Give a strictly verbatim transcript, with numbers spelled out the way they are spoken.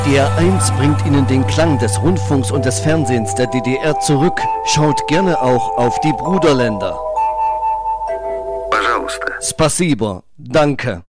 D R eins bringt Ihnen den Klang des Rundfunks und des Fernsehens der D D R zurück. Schaut gerne auch auf die Bruderländer. Пожалуйста. Spasibo. Danke.